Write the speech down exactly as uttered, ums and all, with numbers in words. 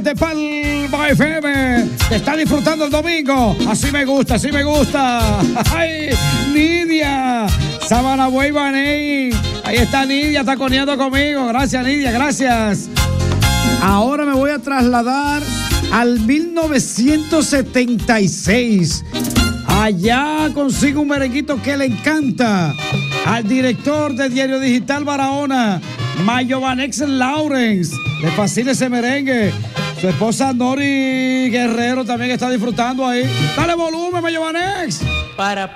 de Palma F M, te está disfrutando el domingo. Así me gusta, así me gusta. Ay, Nidia, Sabana Buey Baney. Ahí está Nidia, está coneando conmigo. Gracias, Nidia, gracias. Ahora me voy a trasladar al mil novecientos setenta y seis. Allá consigo un merenguito que le encanta al director de Diario Digital Barahona, Mayobanex Lawrence. Le fascina ese merengue. Su esposa Nori Guerrero también está disfrutando ahí. Dale volumen, Mayobanex. Para